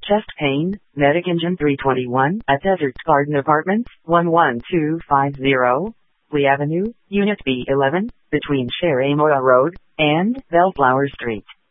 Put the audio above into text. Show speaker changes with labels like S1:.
S1: Chest pain, Medic Engine 321 at Desert Garden Apartments, 11250, Lee Avenue, Unit B11, between Cherry Moya Road and Bellflower Street.